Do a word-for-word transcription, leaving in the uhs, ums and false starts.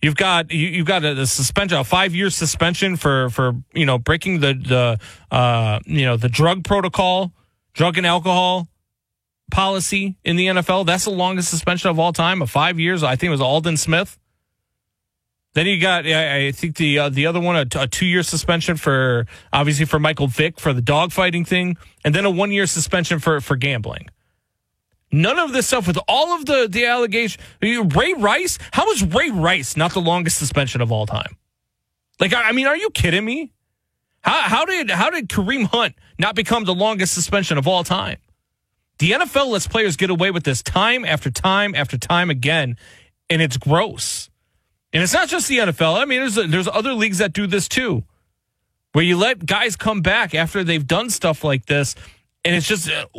You've got you, you've got a, a suspension, a five year suspension for for you know breaking the the uh, you know the drug protocol, drug and alcohol policy in the N F L. That's the longest suspension of all time, of five years. I think it was Aldon Smith. Then you got, I, I think the uh, the other one, a, a two year suspension for obviously for Michael Vick for the dogfighting thing, and then a one year suspension for for gambling. None of this stuff with all of the the allegations. Ray Rice, how is Ray Rice not the longest suspension of all time? Like, I, I mean, are you kidding me? How how did how did Kareem Hunt not become the longest suspension of all time? The N F L lets players get away with this time after time after time again, and it's gross. And it's not just the N F L. I mean, there's there's other leagues that do this too, where you let guys come back after they've done stuff like this, and it's just